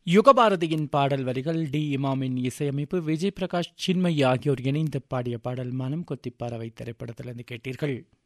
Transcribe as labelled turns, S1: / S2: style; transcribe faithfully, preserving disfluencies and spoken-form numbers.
S1: யுகபாரதியின் பாடல் வரிகள் டி இமாமின் இசையமைப்பு, விஜய் பிரகாஷ், சின்மயி ஆகியோர் இணைந்து பாடிய பாடல் மனம் கொத்தி பறவை திரைப்படத்திலிருந்து கேட்டீர்கள்.